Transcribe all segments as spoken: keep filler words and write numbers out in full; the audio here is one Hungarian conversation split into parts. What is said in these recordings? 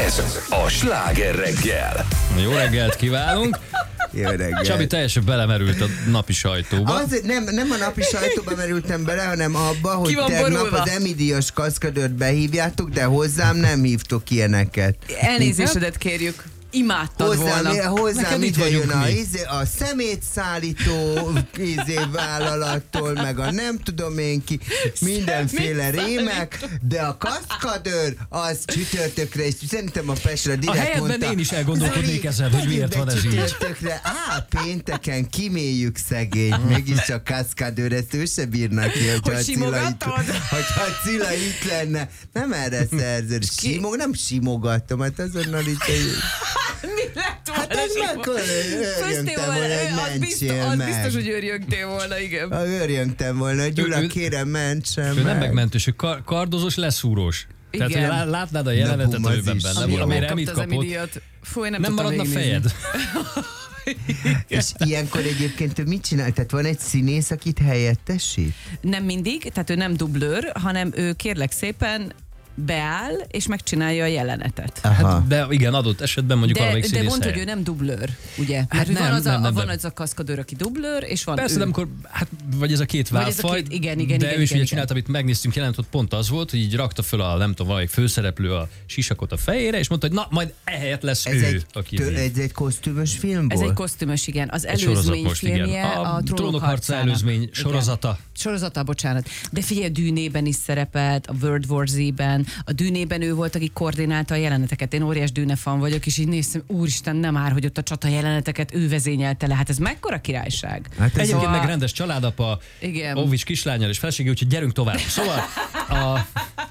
Ez a Sláger reggel. Jó reggelt kívánunk! Jó reggelt. Csabi teljesen belemerült a napi sajtóba. Az, nem, nem a napi sajtóba merültem bele, hanem abba, hogy tegnap tegnap az Emi-díjas kaszkadőrt behívjátok, de hozzám nem hívtok ilyeneket. Elnézésedet kérjük. Imádtad Hozzám, volna. hozzám itt ide jön vagyunk a, mi. izé, a szemétszállító izé, vállalattól, meg a nem tudom én ki, mindenféle rémek, de a kaszkadőr az csütörtökre, és szerintem a Pestre A direkt helyetben mondta. én is elgondolkodnék ezen, hogy miért van ez így. Csütörtökre, á, pénteken kiméljük szegényt, mégiscsak kaszkadőr, ezt ő se bírnak ki, hogyha Hogy a Cilla itt, simogatod? hogyha a Cilla itt lenne. Nem erre szerződ. Simog, nem simogatom, hát azonnal itt egy... Mi lett volna? Hát ez Simon? akkor örjöngtem Főztél volna, hogy az biztos, mentsél az meg. biztos, hogy örjöngtél volna, igen. Ha örjöngtem volna, hogy Gyula, Ő- ő- kérem, mentsen Ő nem meg. megmentős, ő kar- kardozós, leszúrós. Tehát, hogy Igen. lá- látnád a jelenetet, Na, bum, amiben az is benne jó. volt, amire Megkapta Emit az kapott. Emi-díjat. Fú, én nem, Nem tudtam maradna végignézni. fejed. És ilyenkor egyébként ő mit csinál? Tehát van egy színész, akit helyettesít? Nem mindig, tehát ő nem dublőr, hanem ő kérlek szépen beáll, és megcsinálja a jelenetet. Aha. Hát, de igen, adott esetben mondjuk De, valamelyik de színész mondd, hogy ő helyett. nem dublőr, ugye? Mert Hát hogy nem, van, az a, nem, nem, van nem. az a kaszkadőr, aki dublőr, és van Persze, ő. de amikor, hát, vagy ez a két Vagy ez a válfaj, két- igen, igen, de igen, ő is igen, ugye igen. csinált, amit megnéztünk jelenetet, pont az volt, hogy így rakta föl a, nem tudom, valamelyik főszereplő a sisakot a fejére, és mondta, hogy na, majd ehelyett lesz Ez ő, egy, aki tö, így- ez egy kosztümös filmból? Ez egy kosztümös, igen. Az Egy sorozat előzmény most, igen. filmje a, A Trónok harca harcának. előzmény Igen. sorozata. Sorozata, bocsánat. De figyelj, a Dűnében is szerepelt, a World War Z-ben. A Dűnében ő volt, aki koordinálta a jeleneteket. Én óriás Dűne fan vagyok, és így néztem, úristen, nem már, hogy ott a csata jeleneteket ő vezényelte le. Hát ez mekkora királyság. Hát ez Egyébként a- meg rendes családapa, Igen. Óvics kislányal és felesége, úgyhogy gyerünk tovább. Szóval a,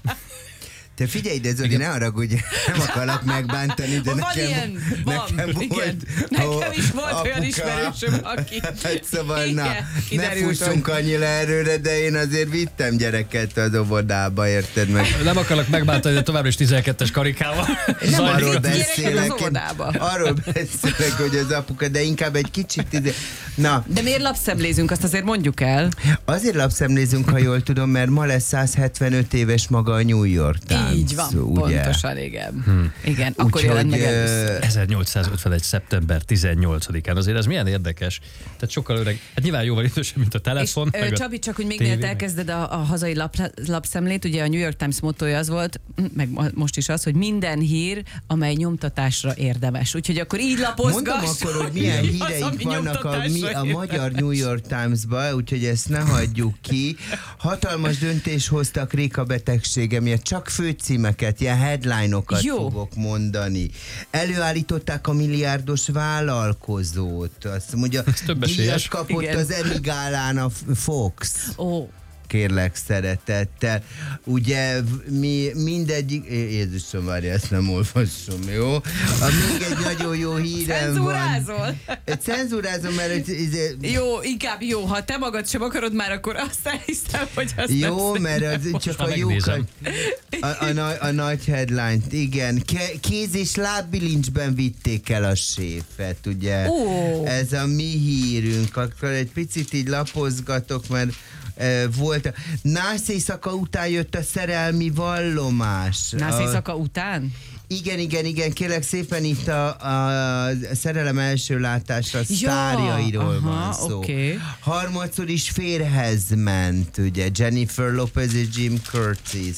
Te figyelj ide, Zoli, ne haragudj, nem akarlak megbántani, de Van nekem, ilyen, van, nekem igen. volt. Nekem is volt apuka, olyan ismerősöm, aki... Hát szóval, Igen, na, ne kiderült, fussunk hogy- annyira erőre, de én azért vittem gyereket az óvodába, érted meg? nem akarok megbántani, de továbbra is tizenkettes karikával. Nem Zajlik. arról Vitt gyereket beszélek, az én óvodába. arról beszélek, hogy az apuka, de inkább egy kicsit ide... Na, De miért lapszemlézünk, azt azért mondjuk el. azért lapszemlézünk, ha jól tudom, mert ma lesz száz hetvenöt éves maga a New York Times. Így van, ugye? pontosan, igen. Hmm. Igen, akkor jelent meg ö, először. ezernyolcszázötvenegy. szeptember tizennyolcadikán. Azért ez milyen érdekes. Tehát sokkal öreg. Hát nyilván jóval idősebb, mint a telefon. És, meg ö, a Csabi, csak hogy még tévé, mielőtt meg- elkezded a, a hazai lap, lapszemlét, ugye a New York Times mottoja az volt, meg mo- most is az, hogy minden hír, amely nyomtatásra érdemes. Úgyhogy akkor így lapozgass. Mondom akkor, hogy milyen mi az, híreink ami vannak a, mi, a nyomtatásra magyar New York Times-ba, úgyhogy ezt ne hagyjuk ki. Hatalmas döntés hoztak Réka betegsége miatt, csak főcímeket, ilyen headline-okat Jó. fogok mondani. Előállították a milliárdos vállalkozót. Azt mondja, több esélyes. díjat kapott Igen. az Emmy gálán a Fox. Ó, Kérlek szeretettel. Ugye mi mindegyik... É- Jézusom, várja, ezt nem olvasom, jó? A még egy nagyon jó hírem van. cenzúrázol? Cenzúrázom, mert... ez- ez- Jó, inkább jó. Ha te magad sem akarod már, akkor azt elhiszem, hogy azt Jó, nem mert az Most csak már a jókat... megnézem. A, a, nagy- a nagy headline-t, igen. Ke- kéz- és lábbilincsben vitték el a séfet, ugye? Ó. Ez a mi hírünk. Akkor egy picit így lapozgatok, mert e, volt... Nász éjszaka után jött a szerelmi vallomás. Nász A- éjszaka után? Igen, igen, igen, kérlek szépen itt a, a szerelem első látásra sztárjairól aha, van szó. oké. Harmadszor is férhez ment, ugye, Jennifer Lopez és Jim Curtis.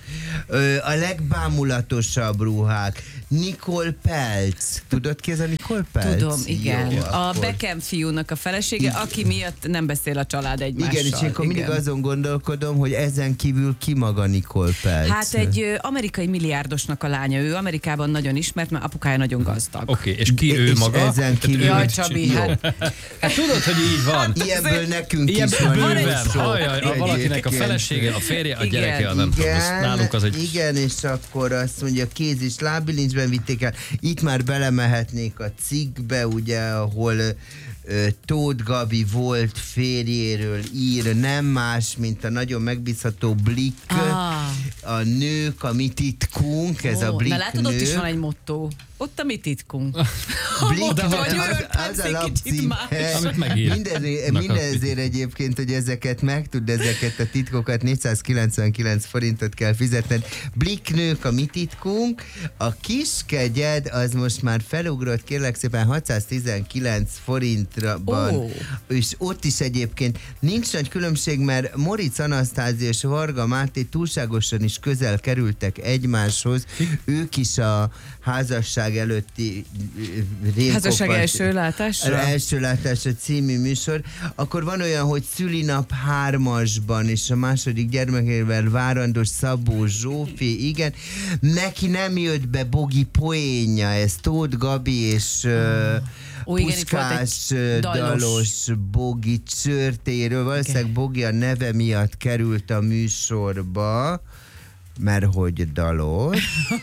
Ö, a legbámulatosabb ruhák. Nicole Peltz. Tudod ki ez a Nicole Peltz? Tudom, igen. Jó, a akkor- Beckham fiúnak a felesége, aki miatt nem beszél a család egymással. Igen, és én akkor mindig Igen. azon gondolkodom, hogy ezen kívül ki maga Nicole Peltz. Hát egy ö, amerikai milliárdosnak a lánya. Ő Amerikában nagyon ismert, mert apukája nagyon gazdag. Oké, és ki ő És maga? ezen Tehát kívül- ő Jaj, mit Csabi, csinál? hát Hát tudod, hogy így van. Ilyenből nekünk Ilyen is van. bőven. jó sok Ajaj, a valakinek a egyébként. felesége, a férje, a Igen. gyereke, a nem tudom. az Nálunk az egy... Igen, és akkor azt mondja, kéz és lábbilincsben vitték el. Itt már belemehetnék a cikkbe, ugye, ahol ö, Tóth Gabi volt férjéről ír, nem más, mint a nagyon megbízható Blick, Ah. a nők, a mi titkunk, ez Ó, a Blick na látod, ott nők. is van egy motto. ott a mi titkunk. Blik, de az, hogy az, az a lapcím. Amit megír. Mindezért, mindezért egyébként, hogy ezeket megtud, ezeket a titkokat négyszázkilencvenkilenc forintot kell fizetned. Bliknők a mi titkunk, a kiskegyed az most már felugrott kérlek szépen hatszáztizenkilenc forintban, Ó. és ott is egyébként nincs nagy különbség, mert Moritz Anasztázia és Varga Máté túlságosan is közel kerültek egymáshoz, ők is a házasság előtti rémkopat, Házasság első látásra? első látásra című műsor, akkor van olyan, hogy szülinap hármasban, és a második gyermekével várandós Szabó Zsófi, igen, neki nem jött be Bogi poénja, ez Tóth Gabi és uh, Ó, igen, itt volt Puskás egy dalos. dalos Bogi csörtéről, valószínűleg Bogi a neve miatt került a műsorba, mert hogy dalos.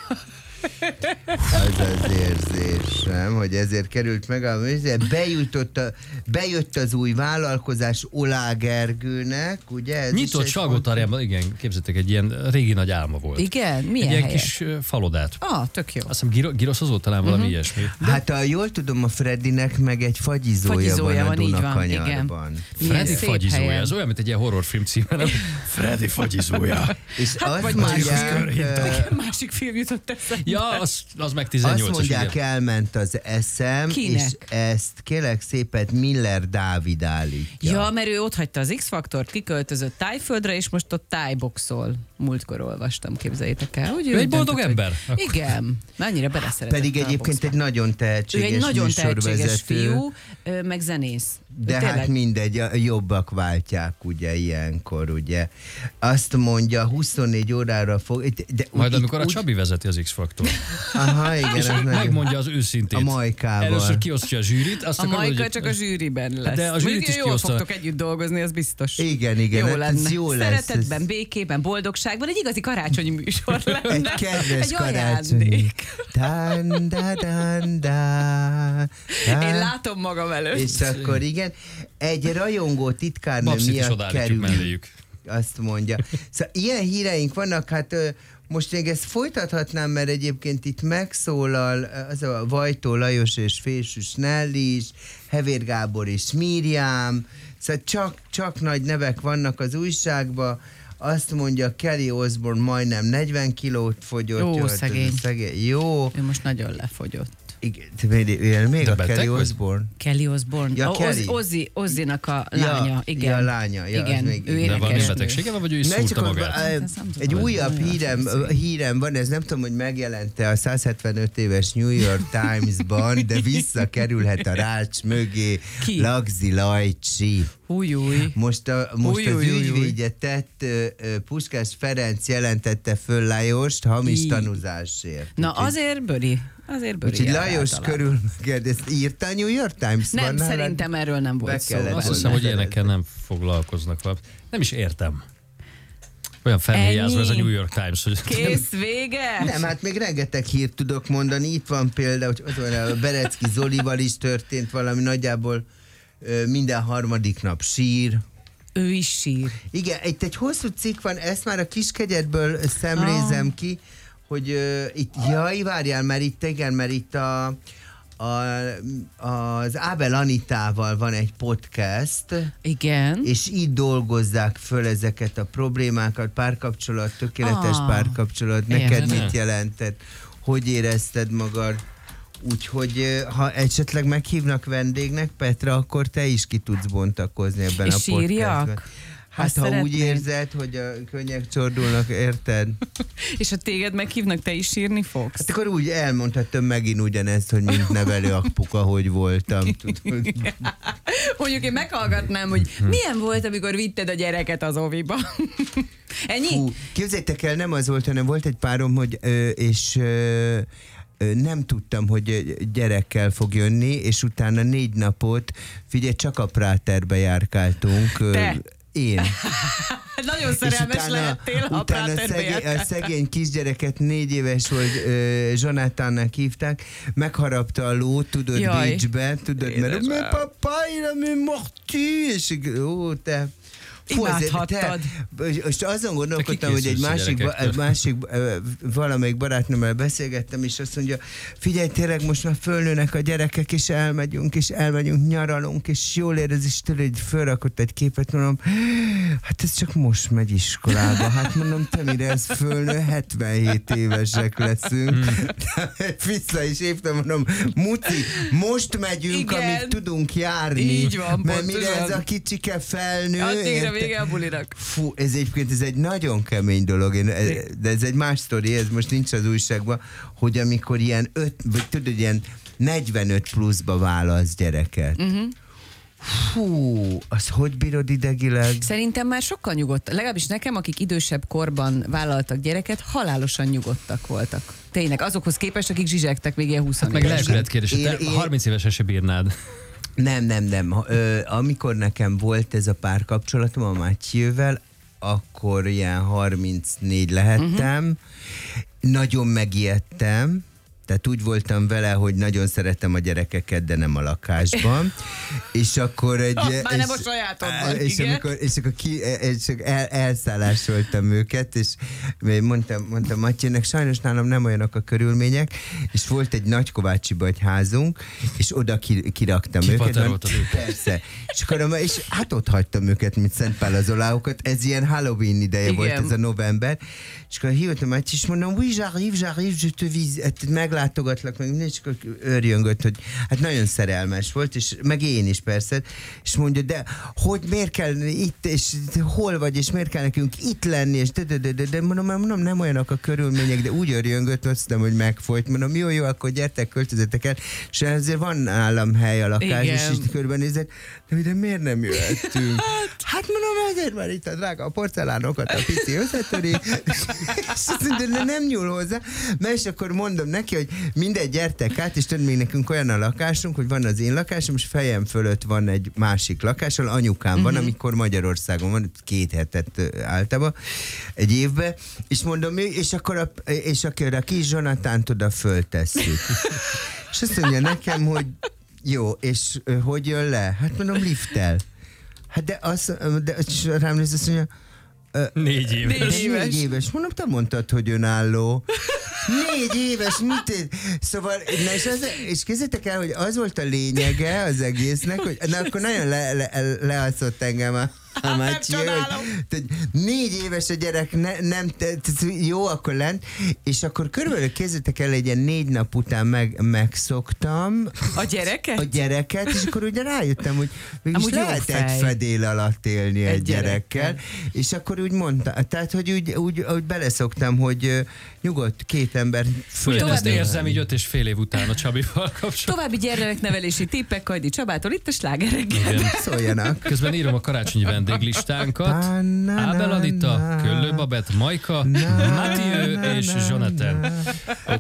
Az az érzésem, hogy ezért került meg a műsor. Bejutott a, bejött az új vállalkozás Olá Gergőnek, ugye? Ez Nyitott Salgótarjánban, igen, képzeljétek, egy ilyen régi nagy álma volt. Igen? Egy Milyen ilyen helyet? kis ö, falodát. Ah, tök jó. Azt hiszem Giro- giroszozó talán valami uh-huh. ilyesmi. Hát a, jól tudom, a Freddynek meg egy fagyizója, Fagyizója van a van, így van, Dunakanyarban. Milyen Freddy szép fagyizója, helyen. ez olyan, mint egy ilyen horrorfilm címe, nem? Freddy fagyizója. És azt vagy mondják, ö, Másik film jutott eszembe. Ja, az, az meg azt tizennyolcas, mondják, igen. elment az eszem, Kinek? és ezt kérlek szépen Miller Dávid állítja. Ja, mert ő ott hagyta az X-faktort, kiköltözött Tájföldre, és most ott tájboxol. Múltkor olvastam, képzeljétek el. Hogy Ő egy boldog döntött, ember. Hogy... Igen, mennyire beleszeretett. Pedig a egyébként boxba. egy nagyon Ő tehetséges egy nagyon tehetséges műsorvezető. fiú, ö, meg zenész. De Ő hát tényleg- mindegy, a jobbak váltják ugye ilyenkor, ugye. Azt mondja, huszonnégy órára fog... De Majd úgy- amikor a úgy- Csabi vezeti az X-faktor. Aha, igen, És ez nagyon... megmondja az őszintét. A Majkával. Először kiosztja a zsűrit, azt A akarod, Majka hogy... csak a zsűriben lesz. De a zsűrit Mondjuk is jól kioszta. fogtok együtt dolgozni, az biztos. Igen, igen, Jó hát ez lenne. jó lesz. Szeretetben, Ez- békében, boldogságban, egy igazi karácsonyi műsor lenne. Egy kedves Egy karácsony. ajándék. Dán, da, dán, da, Én dá. látom magam előtt. És akkor igen, egy rajongó titkárnő Babszit is miatt odaállítjuk kerül. melléjük. Azt mondja. Szóval ilyen híreink vannak, hát ö, most még ezt folytathatnám, mert egyébként itt megszólal az a Vajtó Lajos és Fésűs Nelly is, Hevér Gábor és Miriam, szóval csak, csak nagy nevek vannak az újságban. Azt mondja, Kelly Osbourne majdnem negyven kilót fogyott. Ó, Jó, hát ez szegény. szegény. Jó. Ő most nagyon lefogyott. Igen, még, még De a beteg Kelly vagy? Osbourne. Kelly Osbourne. Ja, Ó, Kelly. Oz, Ozzy, Ozzynak a lánya. Ja, igen. ja, lánya, ja, az igen. még- Ő De De valami énekesnő. betegsége van, vagy ő is Ne, szúrta csak a- magát? a- Hát ezt nem egy tudom, újabb nagyon hírem, hiszem. hírem van, ez nem tudom, hogy megjelente a száz hetvenöt éves New York Times-ban, de visszakerülhet a rács mögé Ki? Lagzi Lajcsi. Új, új. Most, a, most Új, az új, új, új. ügyvédje tett, ö, ö, Puskás Ferenc jelentette föl Lajost hamis Í. tanúzásért. Na Úgyhogy- azért böri. Azért böri. Úgyhogy jár Lajos általában. körül megkérdezt, írta a New York Times? Nem, Van nálad? szerintem erről nem Be volt szó. kellett Azt volna. hiszem, hogy ilyenekkel nem foglalkoznak. valami. Nem is értem. Olyan felhéjázva ez a Ennyi? New York Times, hogy... Kész, vége? Nem, hát még rengeteg hírt tudok mondani. Itt van például, hogy ott van a Berecki Zolival is történt valami, nagyjából ö, minden harmadik nap sír. Ő is sír. Igen, itt egy hosszú cikk van, ezt már a Kiskegyedből szemlézem Ah. ki, hogy ö, itt, jaj, várjál, mert itt, igen, mert itt a, a, az Ábel Anitával van egy podcast, Igen. és így dolgozzák föl ezeket a problémákat, párkapcsolat, tökéletes Ah, párkapcsolat, neked értem. mit jelentett, hogy érezted magad, úgyhogy ö, ha esetleg meghívnak vendégnek, Petra, akkor te is ki tudsz bontakozni ebben És a podcastben. sírjak? Hát Azt ha úgy szeretnéd? érzed, hogy a könnyek csordulnak, érted? És ha téged meghívnak, te is sírni fogsz? Hát akkor úgy elmondhatom megint ugyanezt, hogy mint nevelő apuka, hogy voltam. Tudod. Mondjuk én meghallgatnám, hogy milyen volt, amikor vitted a gyereket az oviba. Ennyi? Hú, képzeljétek el, nem az volt, hanem volt egy párom, hogy ö, és ö, ö, nem tudtam, hogy ö, gyerekkel fog jönni, és utána négy napot, figyelj, csak a Práterbe járkáltunk. ö, Te. Én. Nagyon szerelmes lehettél, ha a utána Práterbe szegény, a járkáltál. szegény kisgyereket, négy éves volt, ö, Zsonátánnak hívták, megharapta a lót, tudod, Jaj. Bécsbe, tudod, mert Édesem. mi papa, il a mi mortu, és így, ó, te, Imádhattad. Most azon gondolkodtam, hogy egy kikészülsz a másik, gyerekektől? ba- másik ö, valamelyik barátnőmmel beszélgettem, és azt mondja, figyelj, tényleg most már fölnőnek a gyerekek, és elmegyünk, és elmegyünk, nyaralunk, és jól érez, és tőle egy fölrakott egy képet, mondom, hát ez csak most megy iskolába. Hát mondom, te mire ez fölnő, hetvenhét évesek leszünk. Vissza is hívtam, mondom, Muci, most megyünk, Igen. amíg tudunk járni. Így van, mert mire pontosan. ez a kicsike felnő. Addigra érted? vége a bulinak. Fú, ez egyébként ez egy nagyon kemény dolog, Én, de ez egy más sztori, ez most nincs az újságban, hogy amikor ilyen öt, vagy tudod, ilyen negyvenöt pluszba válasz gyereket. Uh-huh. Fú, az hogy bírod idegileg? Szerintem már sokkal nyugodt. Legalábbis nekem, akik idősebb korban vállaltak gyereket, halálosan nyugodtak voltak. Tényleg, azokhoz képest, akik zsizsegtek még ilyen húsz Hát meg éves. lelkület kérdés, Én- te én- harminc évesen se bírnád. Nem, nem, nem. Ö, amikor nekem volt ez a párkapcsolatom a Mátyővel, akkor ilyen harmincnégy lehettem. Uh-huh. Nagyon megijedtem. Tehát úgy voltam vele, hogy nagyon szeretem a gyerekeket, de nem a lakásban. És akkor egy... Ah, már és, nem a sajátodban, és igen. amikor, és akkor ki, és el, elszállásoltam őket, és mondtam, mondtam Matyének, sajnos nálam nem olyanok a körülmények, és volt egy nagykovácsi házunk, és oda ki, kiraktam őket. Kipateroltad őket. Persze. És, akkor, és hát ott hagytam őket, mint Szent Pál az oláokat. Ez ilyen Halloween ideje Igen. volt, ez a november. És akkor hívtam Matyi, és mondom, oui, j'arrive, j'arrive, je te vis, hát meglátogatlak, meg minden, és akkor őrjöngött, hogy hát nagyon szerelmes volt, és meg én is persze, és mondja, de hogy miért kell itt, és hol vagy, és miért kell nekünk itt lenni, és de, de, de, de, de mondom, mondom, nem olyanok a körülmények, de úgy őrjöngött, azt hiszem, hogy megfolyt, mondom, jó, jó, akkor gyertek, költözetek el, és ezért van nálam hely a lakás, Igen. és így körbenézett, de, de miért nem jöttünk? Hát mondom, azért, mert itt a drága a porcelánokat a pici összetöri, és azt mondja, de nem nyúl hozzá, mert és akkor mondom neki, hogy mindegy, gyertek át, és tudod, még nekünk olyan a lakásunk, hogy van az én lakásom, és fejem fölött van egy másik lakás, ahol anyukám uh-huh. van, amikor Magyarországon van, két hetet ö, általában, egy évben, és mondom, és akkor a, és akkor a kis Zsonatánt oda föltesszük. És azt mondja nekem, hogy jó, és ö, hogy jön le? Hát mondom, lifttel. Hát de azt, de és rám néz, azt mondja, Négy éves. Négy négy éves. éves. éves. Mondom, te mondtad, hogy önálló. Négy éves, mit ér? Szóval, na és, az, és kézzétek el, hogy az volt a lényege az egésznek, hogy na akkor nagyon le, le, lealszott engem a a Matyi, hogy, hogy négy éves a gyerek, ne, nem, te, te, jó, akkor lent, és akkor körülbelül kézzétek el, egy ilyen négy nap után meg, megszoktam A gyereket? a gyereket, és akkor ugye rájöttem, hogy mégis Amúgy jó lehet fej. egy fedél alatt élni egy, Egy gyerekkel. gyerekkel. És akkor úgy mondta, tehát, hogy úgy, úgy, úgy beleszoktam, hogy ö, nyugodt két ember föl. Én Tovább ezt érzem így öt és fél év után a Csabival kapcsolatban. További gyermeknevelési tippek Kajdi Csabától itt a Sláger reggel. Igen. Szóljanak. Közben írom a karácsonyi vendéglistánkat. Na-na-na-na. Ábel Anita, Köllő Babett, Majka, Na-na-na-na. Mathieu és Jonathan.